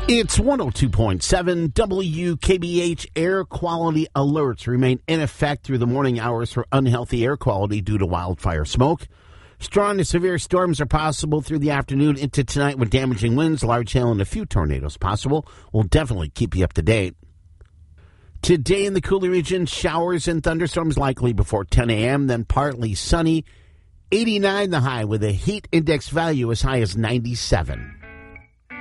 It's 102.7 WKBH. Air quality alerts remain in effect through the morning hours for unhealthy air quality due to wildfire smoke. Strong to severe storms are possible through the afternoon into tonight with damaging winds, large hail, and a few tornadoes possible. We'll definitely keep you up to date. Today in the Coulee region, showers and thunderstorms likely before 10 a.m., then partly sunny. 89 the high with a heat index value as high as 97.